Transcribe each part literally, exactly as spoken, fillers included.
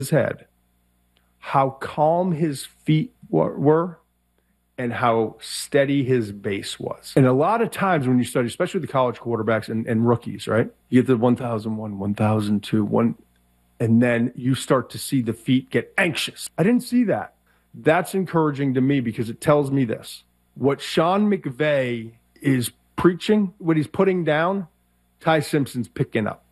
his head, how calm his feet were, and how steady his base was. And a lot of times when you study, especially the college quarterbacks and, and rookies, right? You get the one thousand one, one thousand two, one, and then you start to see the feet get anxious. I didn't see that. That's encouraging to me because it tells me this. What Sean McVay is preaching, what he's putting down, Ty Simpson's picking up.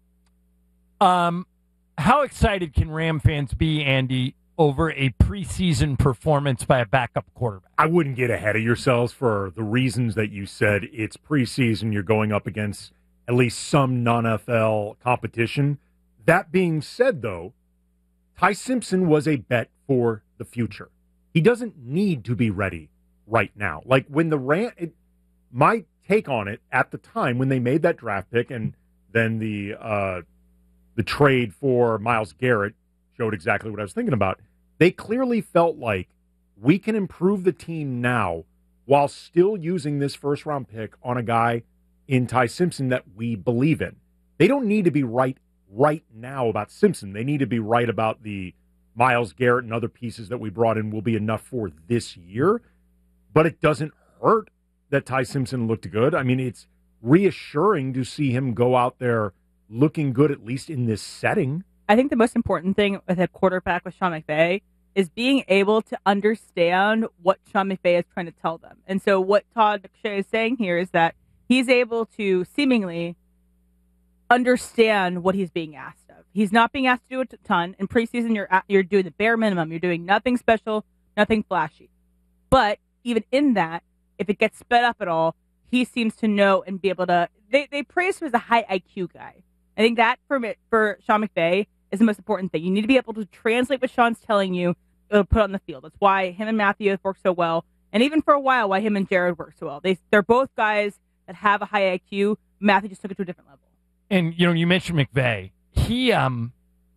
Um, how excited can Ram fans be, Andy, over a preseason performance by a backup quarterback? I wouldn't get ahead of yourselves for the reasons that you said. It's preseason. You're going up against at least some non N F L competition. That being said, though, Ty Simpson was a bet for the future. He doesn't need to be ready right now. Like when the Ram, it, my take on it at the time when they made that draft pick and then the uh, the trade for Myles Garrett showed exactly what I was thinking about. They clearly felt like we can improve the team now while still using this first-round pick on a guy in Ty Simpson that we believe in. They don't need to be right right now about Simpson. They need to be right about the Myles Garrett and other pieces that we brought in will be enough for this year. But it doesn't hurt that Ty Simpson looked good. I mean, it's reassuring to see him go out there looking good, at least in this setting. I think the most important thing with a quarterback with Sean McVay is being able to understand what Sean McVay is trying to tell them. And so what Todd McShay is saying here is that he's able to seemingly understand what he's being asked of. He's not being asked to do a ton. In preseason, you're at, you're doing the bare minimum. You're doing nothing special, nothing flashy. But even in that, if it gets sped up at all, he seems to know and be able to. They they praise him as a high I Q guy. I think that for for Sean McVay is the most important thing. You need to be able to translate what Sean's telling you, uh, put on the field. That's why him and Matthew have worked so well, and even for a while, why him and Jared work so well. They they're both guys that have a high I Q. Matthew just took it to a different level. And you know, you mentioned McVay. He um,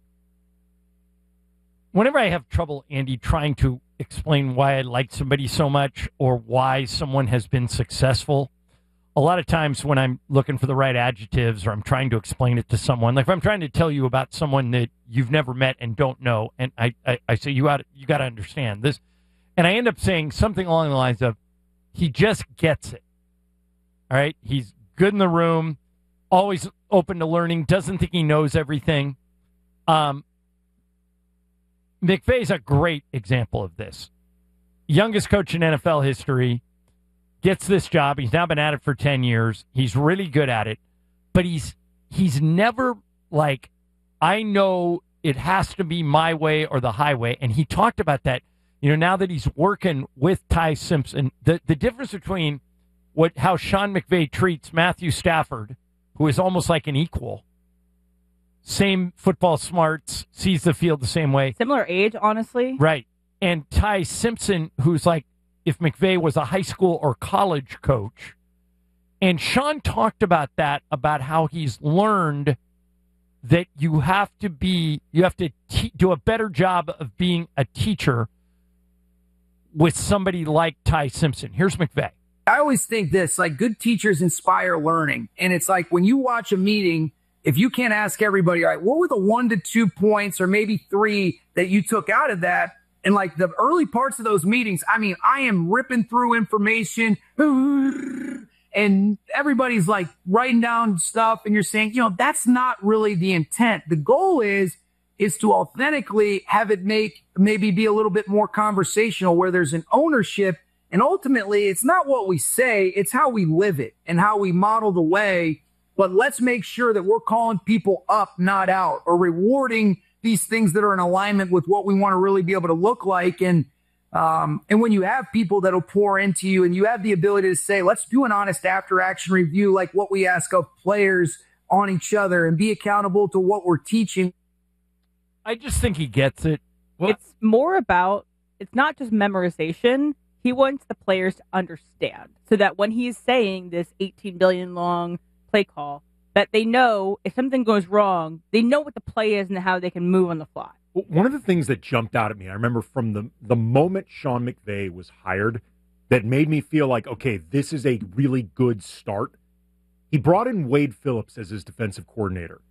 whenever I have trouble, Andy, trying to explain why I like somebody so much or why someone has been successful. A lot of times when I'm looking for the right adjectives or I'm trying to explain it to someone, like if I'm trying to tell you about someone that you've never met and don't know, and I, I, I say, you got you got to understand this. And I end up saying something along the lines of, he just gets it. All right? He's good in the room, always open to learning, doesn't think he knows everything. Um, McVay's a great example of this. Youngest coach in N F L history, gets this job. He's now been at it for ten years. He's really good at it. But he's he's never like, I know it has to be my way or the highway. And he talked about that, you know, now that he's working with Ty Simpson, the, the difference between what how Sean McVay treats Matthew Stafford, who is almost like an equal, same football smarts, sees the field the same way. Similar age, honestly. Right. And Ty Simpson, who's like, if McVay was a high school or college coach. And Sean talked about that, about how he's learned that you have to be, you have to te- do a better job of being a teacher with somebody like Ty Simpson. Here's McVay. I always think this, like, good teachers inspire learning. And it's like when you watch a meeting, if you can't ask everybody, all right, what were the one to two points or maybe three that you took out of that? And like the early parts of those meetings, I mean, I am ripping through information and everybody's like writing down stuff and you're saying, you know, that's not really the intent. The goal is, is to authentically have it make maybe be a little bit more conversational where there's an ownership. And ultimately, it's not what we say, it's how we live it and how we model the way. But let's make sure that we're calling people up, not out, or rewarding these things that are in alignment with what we want to really be able to look like. And, um, and when you have people that'll pour into you and you have the ability to say, let's do an honest after action review, like what we ask of players on each other and be accountable to what we're teaching. I just think he gets it. Well, it's more about, it's not just memorization. He wants the players to understand so that when he's saying this eighteen billion long play call, that they know if something goes wrong, they know what the play is and how they can move on the fly. One of the things that jumped out at me, I remember from the, the moment Sean McVay was hired, that made me feel like, okay, this is a really good start. He brought in Wade Phillips as his defensive coordinator.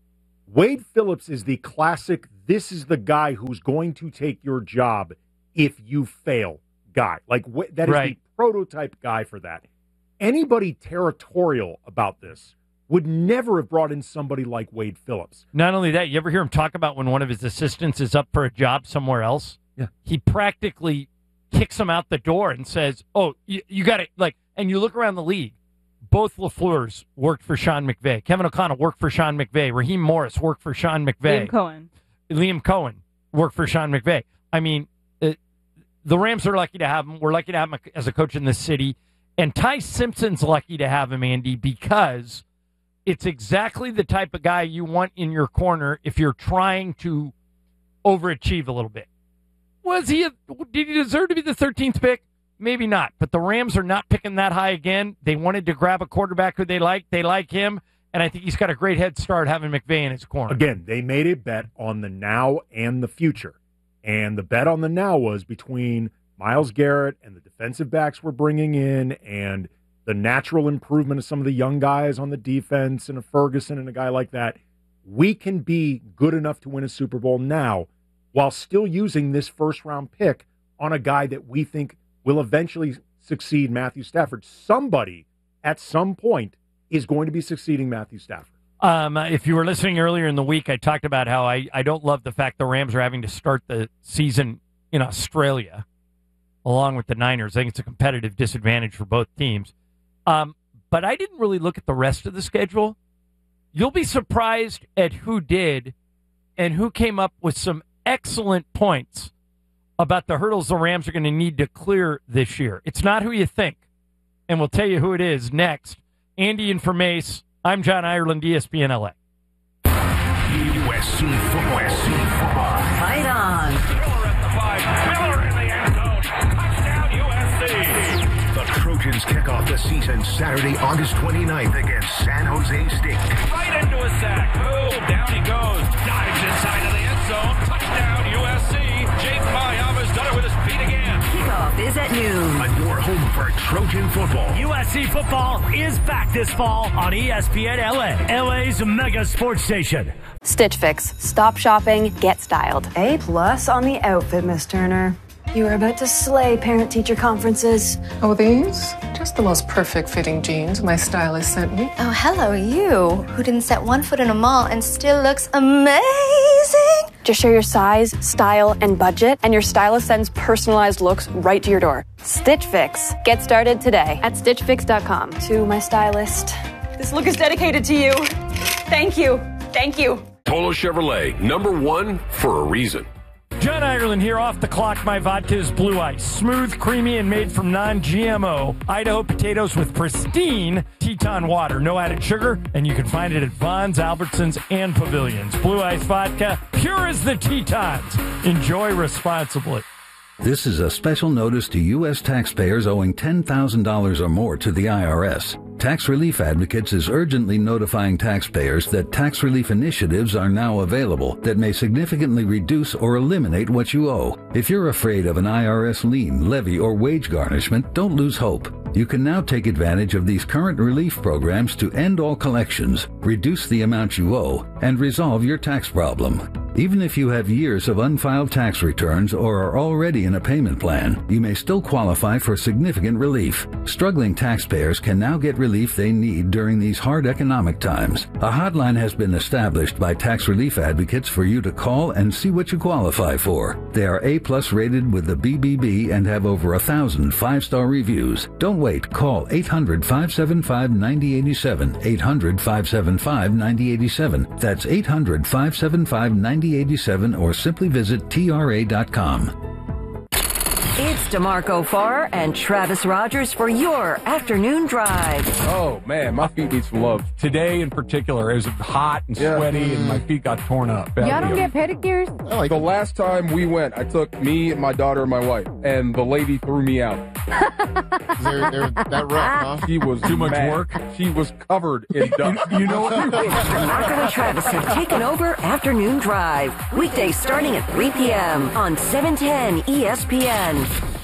Wade Phillips is the classic, this is the guy who's going to take your job if you fail guy. Like, that is Right. the prototype guy for that. Anybody territorial about this would never have brought in somebody like Wade Phillips. Not only that, you ever hear him talk about when one of his assistants is up for a job somewhere else? Yeah. He practically kicks him out the door and says, oh, you, you got to, like, and you look around the league. Both LaFleurs worked for Sean McVay. Kevin O'Connell worked for Sean McVay. Raheem Morris worked for Sean McVay. Liam Cohen. Liam Cohen worked for Sean McVay. I mean, uh, the Rams are lucky to have him. We're lucky to have him as a coach in this city. And Ty Simpson's lucky to have him, Andy, because it's exactly the type of guy you want in your corner if you're trying to overachieve a little bit. Was he? A, did he deserve to be the thirteenth pick? Maybe not. But the Rams are not picking that high again. They wanted to grab a quarterback who they like. They like him. And I think he's got a great head start having McVay in his corner. Again, they made a bet on the now and the future. And the bet on the now was between Myles Garrett and the defensive backs we're bringing in and the natural improvement of some of the young guys on the defense and a Ferguson and a guy like that. We can be good enough to win a Super Bowl now while still using this first-round pick on a guy that we think will eventually succeed Matthew Stafford. Somebody at some point is going to be succeeding Matthew Stafford. Um, if you were listening earlier in the week, I talked about how I, I don't love the fact the Rams are having to start the season in Australia along with the Niners. I think it's a competitive disadvantage for both teams. Um, but I didn't really look at the rest of the schedule. You'll be surprised at who did and who came up with some excellent points about the hurdles the Rams are going to need to clear this year. It's not who you think. And we'll tell you who it is next. Andy and for Mace, I'm John Ireland, E S P N L A. U S C football. U S C football. Fight on. Miller at the five. Miller in the end zone. Touchdown U S C. The Trojans kick off the season Saturday, August twenty-ninth against San Jose State. Right into a sack. Boom. Down he goes. Dives inside of the end zone. Touchdown U S C. Jake Mayama's done it with his feet again. Kickoff is at noon. On your home for Trojan football. U S C football is back this fall on E S P N L A, L A's mega sports station. Stitch Fix. Stop shopping, get styled. A plus on the outfit, Miss Turner. You are about to slay parent-teacher conferences. Oh, these? Just the most perfect fitting jeans my stylist sent me. Oh, hello, you, who didn't set one foot in a mall and still looks amazing. Just share your size, style, and budget, and your stylist sends personalized looks right to your door. Stitch Fix. Get started today at stitch fix dot com. To my stylist. This look is dedicated to you. Thank you. Thank you. Polo Chevrolet, number one for a reason. John Ireland here, off the clock. My vodka is Blue Ice. Smooth, creamy, and made from non-G M O Idaho potatoes with pristine Teton water. No added sugar, and you can find it at Vons, Albertsons, and Pavilions. Blue Ice vodka, pure as the Tetons. Enjoy responsibly. This is a special notice to U S taxpayers owing ten thousand dollars or more to the I R S. Tax Relief Advocates is urgently notifying taxpayers that tax relief initiatives are now available that may significantly reduce or eliminate what you owe. If you're afraid of an I R S lien, levy, or wage garnishment, don't lose hope. You can now take advantage of these current relief programs to end all collections, reduce the amount you owe, and resolve your tax problem. Even if you have years of unfiled tax returns or are already in a payment plan, you may still qualify for significant relief. Struggling taxpayers can now get relief they need during these hard economic times. A hotline has been established by Tax Relief Advocates for you to call and see what you qualify for. They are A-plus rated with the B B B and have over a thousand five-star reviews. Don't wait. Call eight hundred, five seven five, nine zero eight seven, eight hundred, five seven five, nine zero eight seven. That's eight hundred, five seven five, nine zero eight seven, or simply visit T R A dot com. It's DeMarco Farr and Travis Rogers for your afternoon drive. Oh, man, my feet need some love. Today in particular, it was hot and sweaty, yeah. and my feet got torn up. Y'all don't get pedicures? Like the last time we went, I took me, my daughter, and my wife, and the lady threw me out. they're, they're that rough, huh? She was Too much mad. work? She was covered in dust. You know what? DeMarco and Travis have taken over Afternoon Drive. Weekdays starting at three p.m. on seven ten E S P N.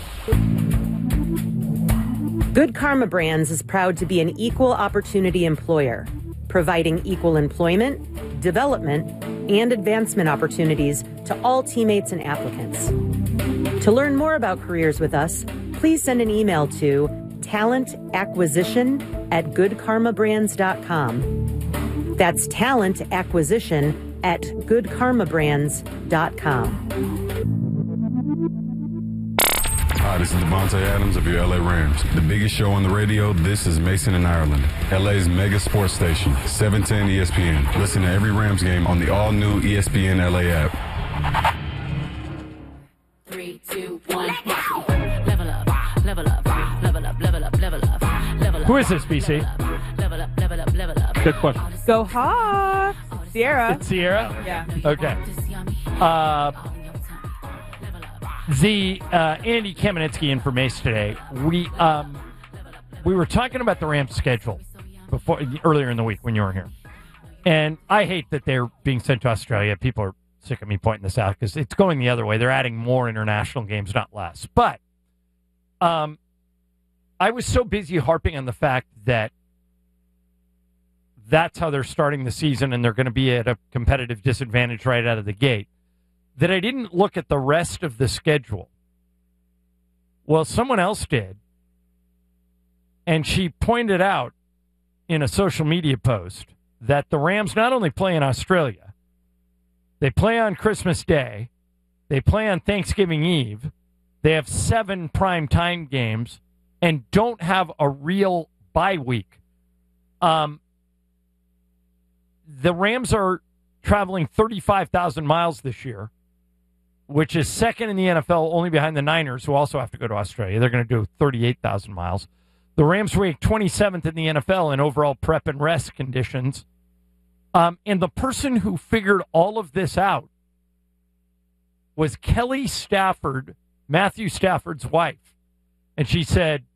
Good Karma Brands is proud to be an equal opportunity employer, providing equal employment, development, and advancement opportunities to all teammates and applicants. To learn more about careers with us, please send an email to talent acquisition at good karma brands dot com. That's talent acquisition at good karma brands dot com. Hi, this is Devontae Adams of your L A Rams. The biggest show on the radio, this is Mason in Ireland. L A's mega sports station, seven ten E S P N. Listen to every Rams game on the all-new E S P N L A app. Three, two, one, level up, level up, level up, level up, level up, level up. Who is this, B C? Level up, level up, level up. Good question. Go Hawks. Sierra. It's Sierra? Yeah. Okay. Uh, the uh, Andy Kamenetsky in for Mace today. We um, we were talking about the Rams' schedule before earlier in the week when you were here, and I hate that they're being sent to Australia. People are sick of me pointing this out because it's going the other way. They're adding more international games, not less. But um, I was so busy harping on the fact that that's how they're starting the season and they're going to be at a competitive disadvantage right out of the gate, that I didn't look at the rest of the schedule. Well, someone else did. And she pointed out in a social media post that the Rams not only play in Australia, they play on Christmas Day, they play on Thanksgiving Eve, they have seven prime time games, and don't have a real bye week. Um, the Rams are traveling thirty-five thousand miles this year, which is second in the N F L, only behind the Niners, who also have to go to Australia. They're going to do thirty-eight thousand miles. The Rams rank twenty-seventh in the N F L in overall prep and rest conditions. Um, and the person who figured all of this out was Kelly Stafford, Matthew Stafford's wife. And she said,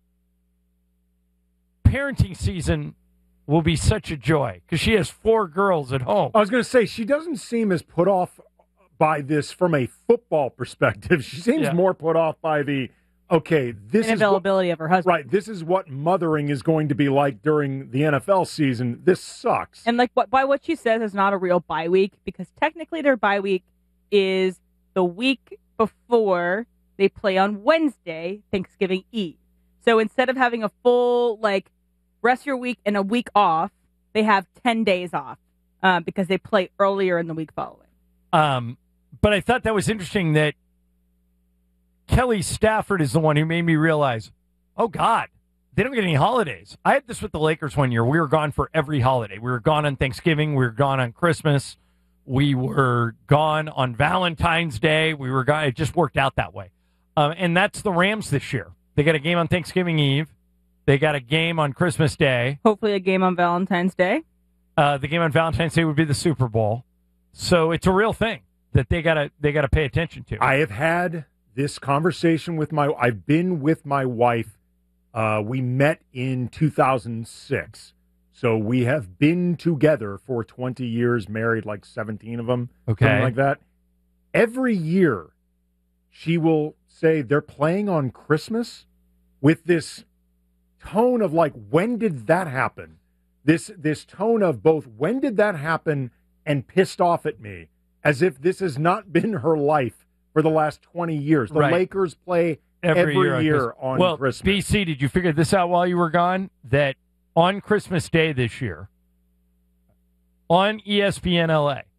parenting season will be such a joy because she has four girls at home. I was going to say, she doesn't seem as put off by this from a football perspective. She seems Yeah. more put off by the, okay, this is Inavailability what, of her husband. Right, this is what mothering is going to be like during the N F L season. This sucks. And like what by what she says is not a real bye week because technically their bye week is the week before they play on Wednesday, Thanksgiving Eve. So instead of having a full like rest of your week and a week off, they have ten days off uh, because they play earlier in the week following. Um, but I thought that was interesting that Kelly Stafford is the one who made me realize, oh, God, they don't get any holidays. I had this with the Lakers one year. We were gone for every holiday. We were gone on Thanksgiving. We were gone on Christmas. We were gone on Valentine's Day. We were gone. It just worked out that way. Um, and that's the Rams this year. They got a game on Thanksgiving Eve. They got a game on Christmas Day. Hopefully a game on Valentine's Day. Uh, the game on Valentine's Day would be the Super Bowl. So it's a real thing that they gotta they gotta pay attention to. I have had this conversation with my, I've been with my wife. Uh, we met in two thousand six. So we have been together for twenty years, married like seventeen of them. Okay. Something like that. Every year, she will say they're playing on Christmas with this tone of like, when did that happen? This, this tone of both, when did that happen and pissed off at me, as if this has not been her life for the last twenty years. The Right. Lakers play Every, every, year, year, on Christmas. on well, Christmas. B C, did you figure this out while you were gone? That on Christmas Day this year, on E S P N L A,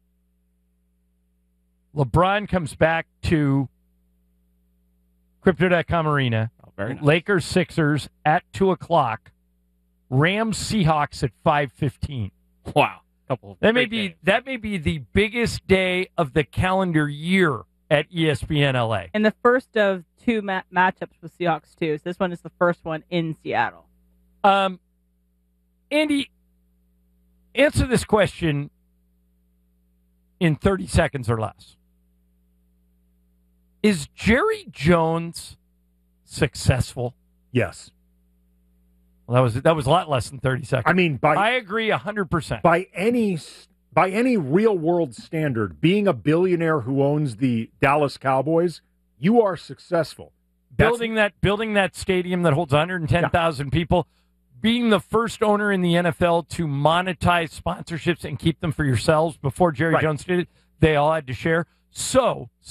LeBron comes back to Crypto dot com Arena. Oh, very nice. Lakers Sixers at two o'clock. Rams Seahawks at five fifteen. Wow. Couple of That may great be games. that may be the biggest day of the calendar year at E S P N L A. And the first of two ma- matchups with Seahawks too. So this one is the first one in Seattle. Um, Andy, answer this question in thirty seconds or less. Is Jerry Jones successful? Yes. Well, that was that was a lot less than thirty seconds. I mean, by I agree one hundred percent. by any by any real world standard, being a billionaire who owns the Dallas Cowboys, you are successful. That's- Building that building that stadium that holds one hundred ten thousand people, being the first owner in the N F L to monetize sponsorships and keep them for yourselves before Jerry Right. Jones did it, they all had to share. So